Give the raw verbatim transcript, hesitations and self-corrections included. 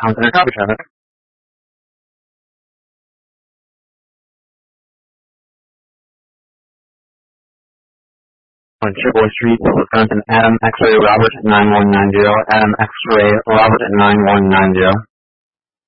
Town Center, copy traffic. On Chippewa Street, Wisconsin, Adam X-Ray Robert nine one nine zero, Adam X-Ray Robert nine one nine zero.